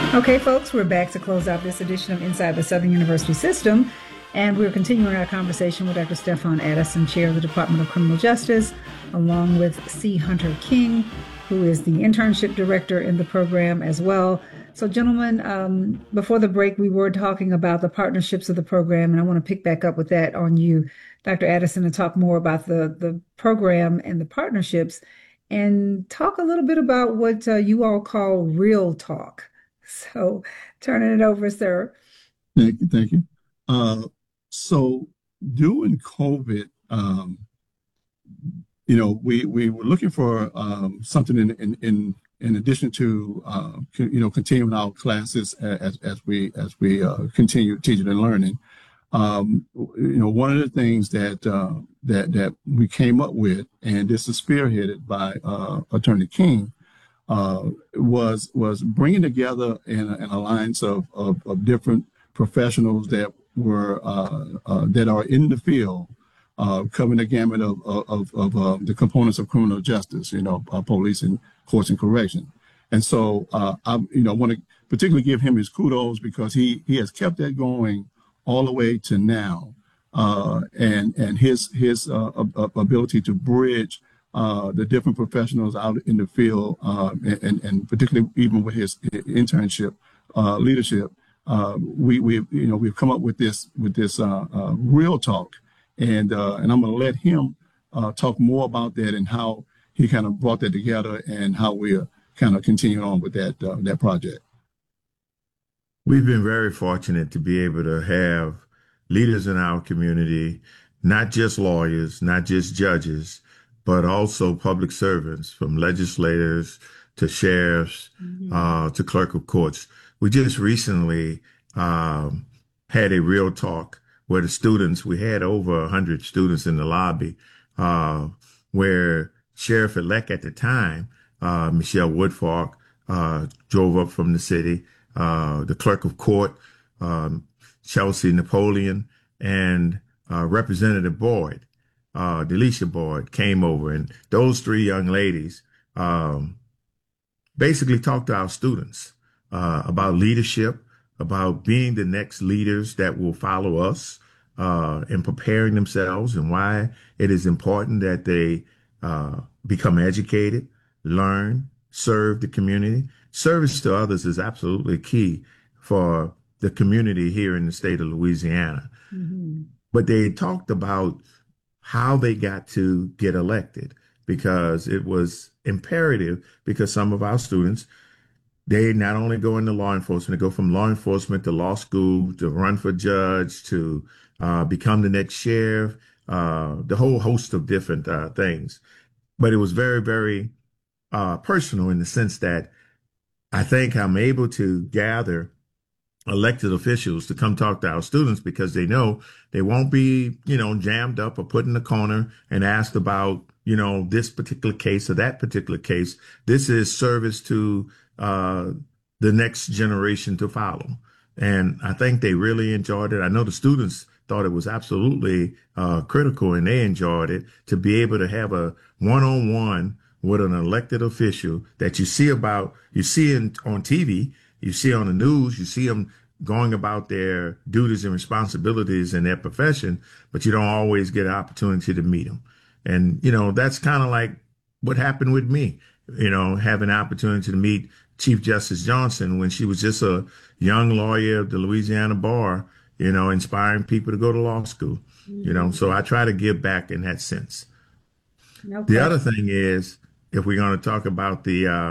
Okay, folks, we're back to close out this edition of Inside the Southern University System, and we're continuing our conversation with Dr. Stephan Addison, Chair of the Department of Criminal Justice, along with C. Hunter King, who is the Internship Director in the program as well. So, gentlemen, before the break, we were talking about the partnerships of the program, and I want to pick back up with that on you, Dr. Addison, and talk more about the program and the partnerships, and talk a little bit about what you all call real talk. So turning it over, sir. Thank you. Thank you. Uh, so during COVID, we were looking for something in addition to continuing our classes as we continue teaching and learning. One of the things that we came up with, and this is spearheaded by Attorney King, was bringing together an alliance of different professionals that were that are in the field, covering the gamut of the components of criminal justice, police and courts and correction. And so I want to particularly give him his kudos because he has kept that going all the way to now, and his ability to bridge the different professionals out in the field, and particularly even with his internship leadership, we've come up with this real talk, and I'm going to let him talk more about that and how he kind of brought that together and how we're kind of continuing on with that project. We've been very fortunate to be able to have leaders in our community, not just lawyers, not just judges, but also public servants, from legislators to sheriffs, to clerk of courts. We just recently had a real talk where the students, we had over 100 students in the lobby, where Sheriff-elect at the time, Michelle Woodfork, drove up from the city, the clerk of court, Chelsea Napoleon, and Representative Boyd. Delisha Boyd came over, and those three young ladies basically talked to our students about leadership, about being the next leaders that will follow us, and preparing themselves, and why it is important that they become educated, learn, serve the community. Service to others is absolutely key for the community here in the state of Louisiana. Mm-hmm. But they talked about how they got to get elected, because it was imperative, because some of our students, they not only go into law enforcement, they go from law enforcement to law school, to run for judge, to become the next sheriff, the whole host of different things. But it was very, very personal, in the sense that I think I'm able to gather elected officials to come talk to our students, because they know they won't be, jammed up or put in the corner and asked about, this particular case or that particular case. This is service to the next generation to follow. And I think they really enjoyed it. I know the students thought it was absolutely critical, and they enjoyed it, to be able to have a one-on-one with an elected official that you see on TV, you see on the news, you see them going about their duties and responsibilities in their profession, but you don't always get an opportunity to meet them. And, that's kind of like what happened with me, having an opportunity to meet Chief Justice Johnson when she was just a young lawyer of the Louisiana Bar, inspiring people to go to law school, so I try to give back in that sense. Okay. The other thing is, if we're going to talk about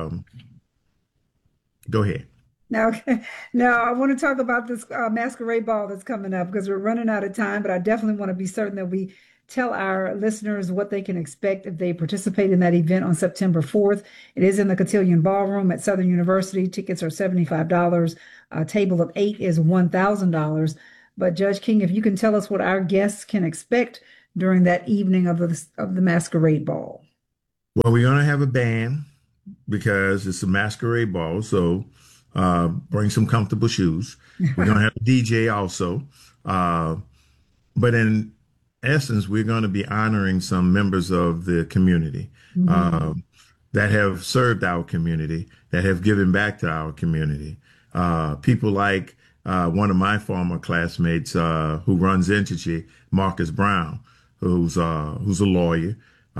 go ahead. Now, I want to talk about this masquerade ball that's coming up, because we're running out of time, but I definitely want to be certain that we tell our listeners what they can expect if they participate in that event on September 4th. It is in the Cotillion Ballroom at Southern University. Tickets are $75. A table of 8 is $1,000. But Judge King, if you can tell us what our guests can expect during that evening of the masquerade ball. Well, we're going to have a band, because it's a masquerade ball. So bring some comfortable shoes. We're going to have a DJ also. But in essence, we're going to be honoring some members of the community that have served our community, that have given back to our community. People like one of my former classmates who runs Entergy, Marcus Brown, who's a lawyer.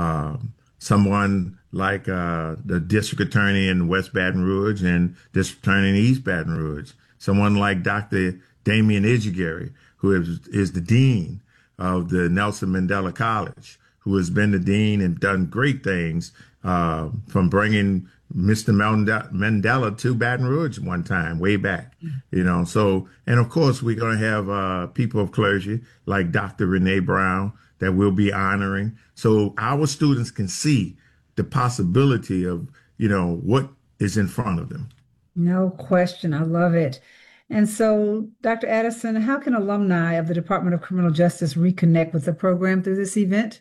Someone like the district attorney in West Baton Rouge and district attorney in East Baton Rouge. Someone like Dr. Damian Ejigari, who is the dean of the Nelson Mandela College, who has been the dean and done great things from bringing Mr. Mandela to Baton Rouge one time, way back, you know. So, and of course, we're going to have people of clergy like Dr. Renee Brown that we'll be honoring. So our students can see the possibility of, you know, what is in front of them. No question. I love it. And so, Dr. Addison, how can alumni of the Department of Criminal Justice reconnect with the program through this event?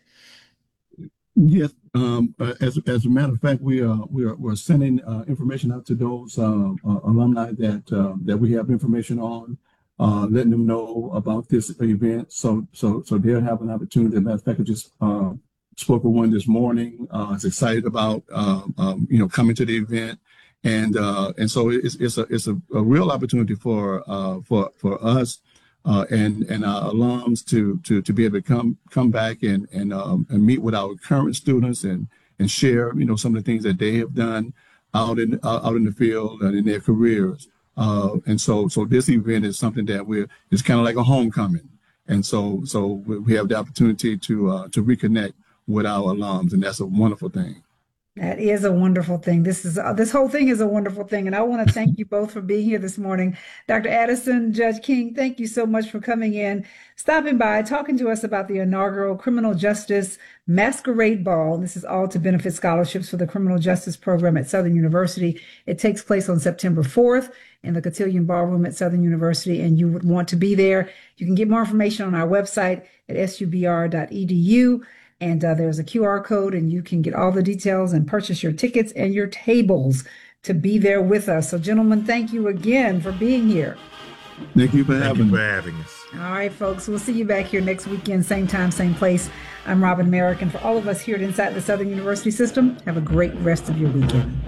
Yes, as a matter of fact, we're sending information out to those alumni that we have information on, letting them know about this event. So they'll have an opportunity. As a matter of fact, I just spoke with one this morning. Is excited about coming to the event, and so it's a real opportunity for us. And our alums to be able to come back and meet with our current students and share some of the things that they have done out in the field and in their careers. And so this event is something that it's kind of like a homecoming. And so we have the opportunity to reconnect with our alums, and that's a wonderful thing. That is a wonderful thing. This whole thing is a wonderful thing. And I want to thank you both for being here this morning. Dr. Addison, Judge King, thank you so much for coming in, stopping by, talking to us about the inaugural Criminal Justice Masquerade Ball. This is all to benefit scholarships for the Criminal Justice Program at Southern University. It takes place on September 4th in the Cotillion Ballroom at Southern University, and you would want to be there. You can get more information on our website at subr.edu. And there's a QR code, and you can get all the details and purchase your tickets and your tables to be there with us. So, gentlemen, thank you again for being here. Thank you for having us. All right, folks, we'll see you back here next weekend, same time, same place. I'm Robin Merrick, and for all of us here at Inside the Southern University System, have a great rest of your weekend.